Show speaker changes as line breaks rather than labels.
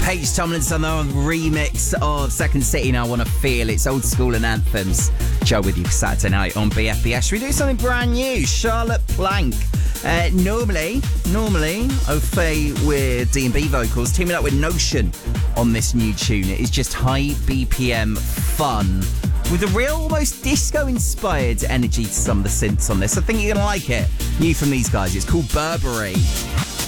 Paige Tomlinson on the remix of Second City. Now I Want to Feel. It's old school and anthems. Joe with you for Saturday night on BFBS. Should we do something brand new? Charlotte Plank. Normally, Au Fait with D&B vocals, teaming up with Notion on this new tune. It is just high BPM fun with a real, almost disco-inspired energy to some of the synths on this. I think you're going to like it. New from these guys. It's called Burberry.